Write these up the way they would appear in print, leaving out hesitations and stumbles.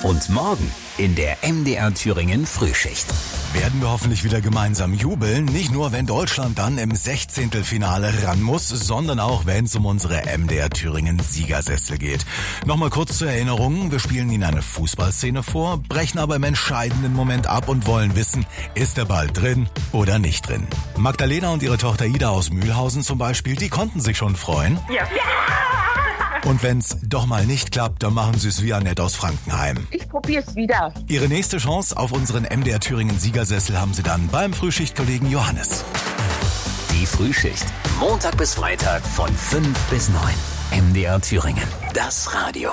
Und morgen in der MDR Thüringen Frühschicht. Werden wir hoffentlich wieder gemeinsam jubeln. Nicht nur, wenn Deutschland dann im 16. Finale ran muss, sondern auch, wenn es um unsere MDR Thüringen Siegersessel geht. Nochmal kurz zur Erinnerung. Wir spielen Ihnen eine Fußballszene vor, brechen aber im entscheidenden Moment ab und wollen wissen, ist der Ball drin oder nicht drin. Magdalena und ihre Tochter Ida aus Mühlhausen zum Beispiel, die konnten sich schon freuen. Ja. Und wenn's doch mal nicht klappt, dann machen Sie es wie Annette aus Frankenheim. Ich probier's wieder. Ihre nächste Chance auf unseren MDR Thüringen Siegersessel haben Sie dann beim Frühschichtkollegen Johannes. Die Frühschicht. Montag bis Freitag von 5 bis 9. MDR Thüringen. Das Radio.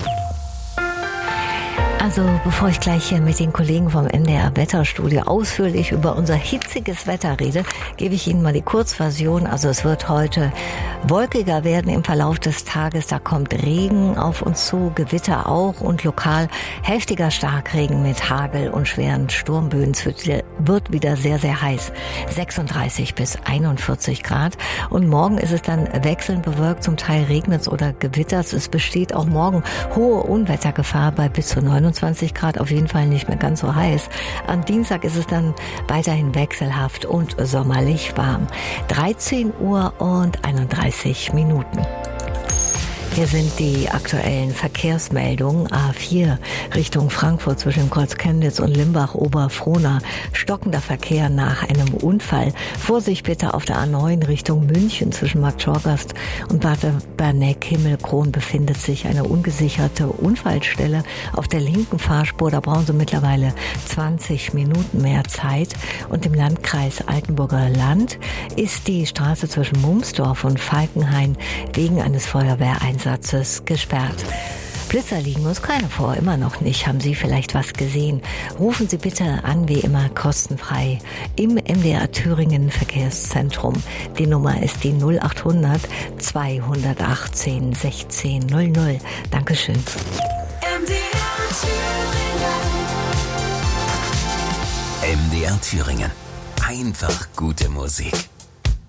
Also bevor ich gleich hier mit den Kollegen vom MDR Wetterstudio ausführlich über unser hitziges Wetter rede, gebe ich Ihnen mal die Kurzversion. Also es wird heute wolkiger werden im Verlauf des Tages. Da kommt Regen auf uns zu, Gewitter auch und lokal heftiger Starkregen mit Hagel und schweren Sturmböen. Es wird wieder sehr, sehr heiß. 36 bis 41 Grad. Und morgen ist es dann wechselnd bewölkt. Zum Teil regnet es oder gewittert. Es besteht auch morgen hohe Unwettergefahr bei bis zu 29 Grad, auf jeden Fall nicht mehr ganz so heiß. Am Dienstag ist es dann weiterhin wechselhaft und sommerlich warm. 13 Uhr und 31 Minuten. Hier sind die aktuellen Verkehrsmeldungen. A4 Richtung Frankfurt zwischen Kreuz Chemnitz und Limbach-Oberfrohna. Stockender Verkehr nach einem Unfall. Vorsicht bitte auf der A9 Richtung München zwischen Marktschorgast und Bad Berneck-Himmelkron befindet sich eine ungesicherte Unfallstelle auf der linken Fahrspur. Da brauchen Sie mittlerweile 20 Minuten mehr Zeit. Und im Landkreis Altenburger Land ist die Straße zwischen Mumsdorf und Falkenhain wegen eines Feuerwehreinsatzes gesperrt. Blitzer liegen uns keine vor, immer noch nicht. Haben Sie vielleicht was gesehen? Rufen Sie bitte an, wie immer kostenfrei im MDR Thüringen Verkehrszentrum. Die Nummer ist die 0800 218 1600. Dankeschön. MDR Thüringen. Einfach gute Musik.